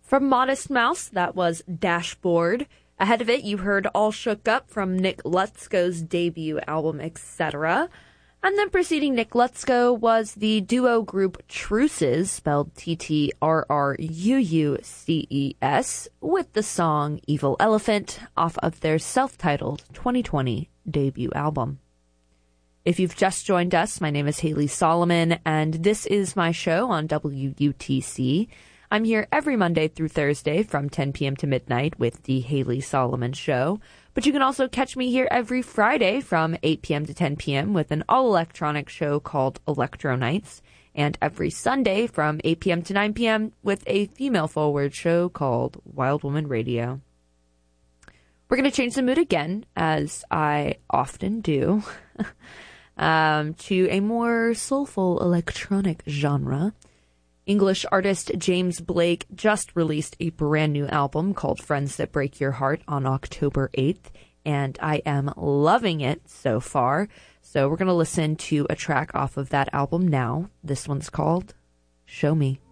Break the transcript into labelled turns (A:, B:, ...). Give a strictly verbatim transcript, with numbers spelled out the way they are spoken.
A: From Modest Mouse, that was Dashboard. Ahead of it, you heard All Shook Up from Nick Lutzko's debut album, et cetera. And then preceding Nick Lutzko was the duo group Truces, spelled T T R R U U C E S, with the song Evil Elephant off of their self-titled twenty twenty debut album. If you've just joined us, my name is Haley Solomon, and this is my show on W U T C. I'm here every Monday through Thursday from ten p.m. to midnight with the Haley Solomon Show. But you can also catch me here every Friday from eight p.m. to ten p.m. with an all-electronic show called Electro Nights, and every Sunday from eight p.m. to nine p.m. with a female-forward show called Wild Woman Radio. We're going to change the mood again, as I often do, um, to a more soulful electronic genre. English artist James Blake just released a brand new album called Friends That Break Your Heart on October eighth, and I am loving it so far. So we're going to listen to a track off of that album now. This one's called Show Me.